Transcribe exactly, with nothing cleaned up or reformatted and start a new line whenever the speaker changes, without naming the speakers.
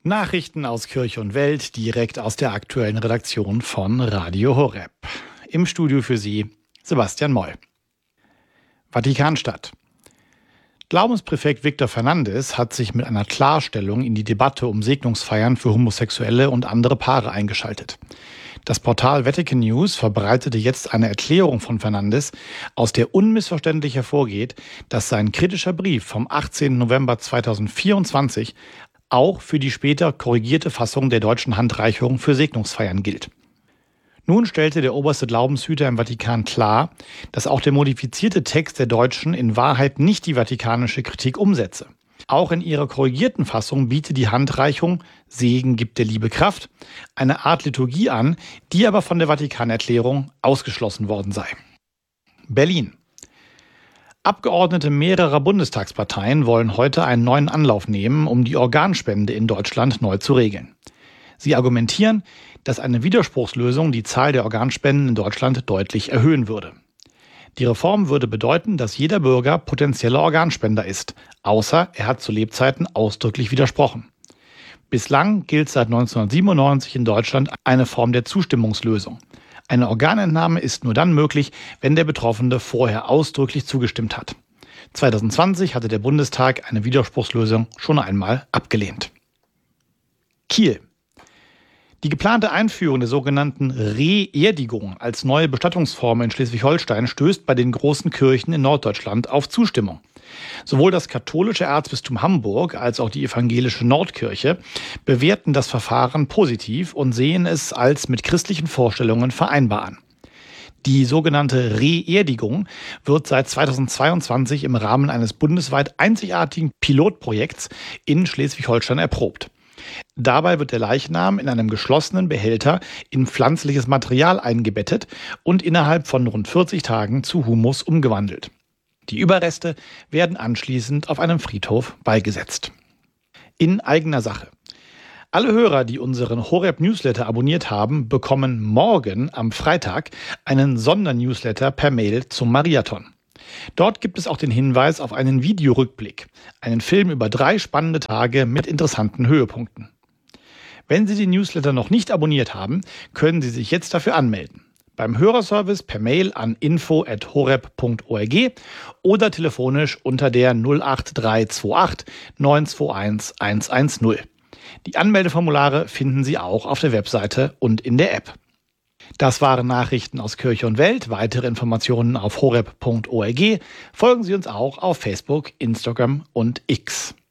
Nachrichten aus Kirche und Welt direkt aus der aktuellen Redaktion von Radio Horeb. Im Studio für Sie Sebastian Moll. Vatikanstadt. Glaubenspräfekt Victor Fernandes hat sich mit einer Klarstellung in die Debatte um Segnungsfeiern für Homosexuelle und andere Paare eingeschaltet. Das Portal Vatican News verbreitete jetzt eine Erklärung von Fernandes, aus der unmissverständlich hervorgeht, dass sein kritischer Brief vom achtzehnten November zweitausendvierundzwanzig auch für die später korrigierte Fassung der deutschen Handreichung für Segnungsfeiern gilt. Nun stellte der oberste Glaubenshüter im Vatikan klar, dass auch der modifizierte Text der Deutschen in Wahrheit nicht die vatikanische Kritik umsetze. Auch in ihrer korrigierten Fassung bietet die Handreichung Segen gibt der Liebe Kraft eine Art Liturgie an, die aber von der Vatikanerklärung ausgeschlossen worden sei. Berlin. Abgeordnete mehrerer Bundestagsparteien wollen heute einen neuen Anlauf nehmen, um die Organspende in Deutschland neu zu regeln. Sie argumentieren, dass eine Widerspruchslösung die Zahl der Organspenden in Deutschland deutlich erhöhen würde. Die Reform würde bedeuten, dass jeder Bürger potenzieller Organspender ist, außer er hat zu Lebzeiten ausdrücklich widersprochen. Bislang gilt seit neunzehnhundertsiebenundneunzig in Deutschland eine Form der Zustimmungslösung. Eine Organentnahme ist nur dann möglich, wenn der Betroffene vorher ausdrücklich zugestimmt hat. zweitausendzwanzig hatte der Bundestag eine Widerspruchslösung schon einmal abgelehnt. Kiel. Die geplante Einführung der sogenannten Reerdigung als neue Bestattungsform in Schleswig-Holstein stößt bei den großen Kirchen in Norddeutschland auf Zustimmung. Sowohl das katholische Erzbistum Hamburg als auch die evangelische Nordkirche bewerten das Verfahren positiv und sehen es als mit christlichen Vorstellungen vereinbar an. Die sogenannte Reerdigung wird seit zweitausendzweiundzwanzig im Rahmen eines bundesweit einzigartigen Pilotprojekts in Schleswig-Holstein erprobt. Dabei wird der Leichnam in einem geschlossenen Behälter in pflanzliches Material eingebettet und innerhalb von rund vierzig Tagen zu Humus umgewandelt. Die Überreste werden anschließend auf einem Friedhof beigesetzt. In eigener Sache. Alle Hörer, die unseren Horeb-Newsletter abonniert haben, bekommen morgen am Freitag einen Sondernewsletter per Mail zum Mariathon. Dort gibt es auch den Hinweis auf einen Videorückblick, einen Film über drei spannende Tage mit interessanten Höhepunkten. Wenn Sie den Newsletter noch nicht abonniert haben, können Sie sich jetzt dafür anmelden. Beim Hörerservice per Mail an info at horeb punkt org oder telefonisch unter der null acht drei zwei acht neun zwei eins eins eins null. Die Anmeldeformulare finden Sie auch auf der Webseite und in der App. Das waren Nachrichten aus Kirche und Welt. Weitere Informationen auf horeb punkt org. Folgen Sie uns auch auf Facebook, Instagram und X.